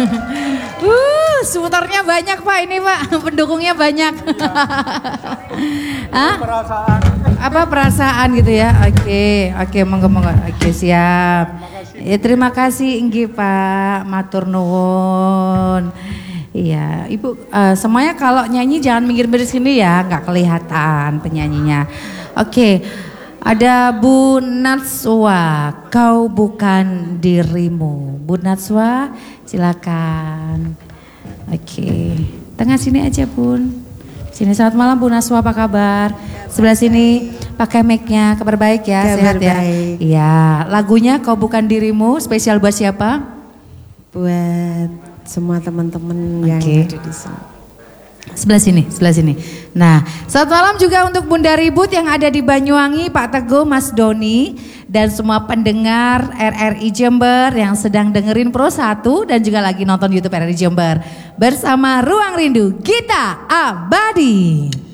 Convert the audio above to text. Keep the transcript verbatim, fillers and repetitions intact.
uh, supporternya banyak Pak ini Pak, pendukungnya banyak. Hah? Perasaan. Apa perasaan gitu ya? Oke, oke, monggo monggo. Oke, siap. Ya, terima kasih inggih Pak, matur nuwun. Iya, Ibu uh, semuanya kalau nyanyi jangan minggir-minggir sini ya, nggak kelihatan penyanyinya. Oke, ada Bu Natswa, kau bukan dirimu. Bu Natswa, silakan. Oke, tengah sini aja Bun. Sini, selamat malam Bu Natswa, apa kabar? Sebelah sini pakai mic-nya, kabar baik ya, kabar sehat ya. baik. Iya, lagunya kau bukan dirimu, spesial buat siapa? Buat semua teman-teman yang Oke. ada di sini. Sebelah sini, sebelah sini. Nah, selamat malam juga untuk Bunda Ribut yang ada di Banyuwangi, Pak Teguh, Mas Doni, dan semua pendengar R R I Jember yang sedang dengerin Pro satu dan juga lagi nonton YouTube R R I Jember. Bersama Ruang Rindu, Gita Abadi.